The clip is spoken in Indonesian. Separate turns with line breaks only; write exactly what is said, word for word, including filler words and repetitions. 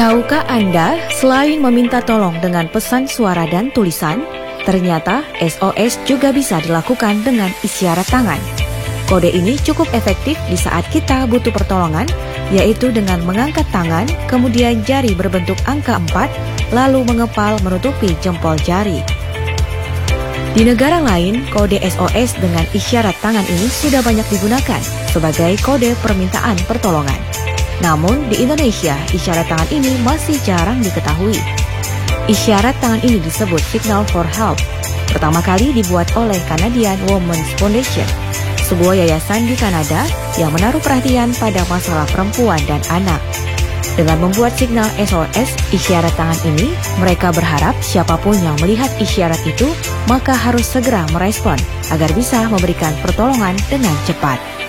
Tahukah Anda, selain meminta tolong dengan pesan suara dan tulisan, ternyata S O S juga bisa dilakukan dengan isyarat tangan. Kode ini cukup efektif di saat kita butuh pertolongan, yaitu dengan mengangkat tangan, kemudian jari berbentuk angka empat, lalu mengepal menutupi jempol jari. Di negara lain, kode S O S dengan isyarat tangan ini sudah banyak digunakan sebagai kode permintaan pertolongan. Namun, di Indonesia, isyarat tangan ini masih jarang diketahui. Isyarat tangan ini disebut Signal for Help. Pertama kali dibuat oleh Canadian Women's Foundation, sebuah yayasan di Kanada yang menaruh perhatian pada masalah perempuan dan anak. Dengan membuat signal S O S isyarat tangan ini, mereka berharap siapapun yang melihat isyarat itu, maka harus segera merespon agar bisa memberikan pertolongan dengan cepat.